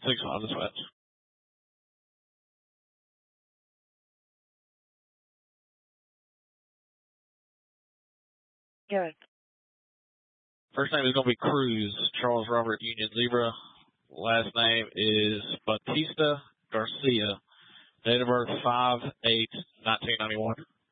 6-5 dispatch. Good. First name is going to be Cruz, Charles Robert Union Zebra. Last name is Batista Garcia. Date of birth 5/8/1991.